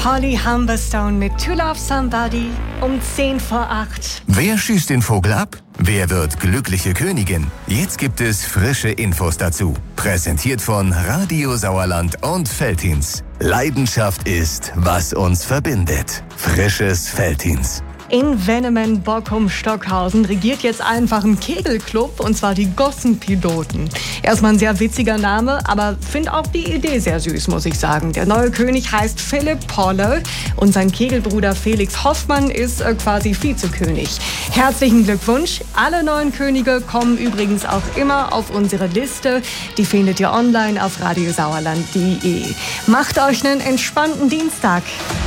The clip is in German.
Holly Humberstone mit To Love Somebody um 7:50. Wer schießt den Vogel ab? Wer wird glückliche Königin? Jetzt gibt es frische Infos dazu. Präsentiert von Radio Sauerland und Veltins. Leidenschaft ist, was uns verbindet. Frisches Veltins. In Wennemen, Bockum, Stockhausen regiert jetzt einfach ein Kegelclub, und zwar die Gossenpiloten. Erstmal ein sehr witziger Name, aber finde auch die Idee sehr süß, muss ich sagen. Der neue König heißt Philipp Polle und sein Kegelbruder Felix Hoffmann ist quasi Vizekönig. Herzlichen Glückwunsch! Alle neuen Könige kommen übrigens auch immer auf unsere Liste. Die findet ihr online auf radiosauerland.de. Macht euch einen entspannten Dienstag!